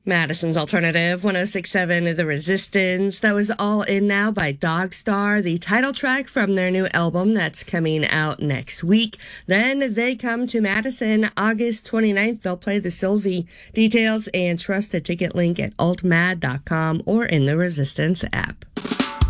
Madison's Alternative 106.7 The Resistance. That was All In Now by Dogstar, the title track from their new album that's coming out next week. Then they come to Madison August 29th. They'll play the Sylvie. Details and trust a ticket link at altmad.com or in the Resistance app.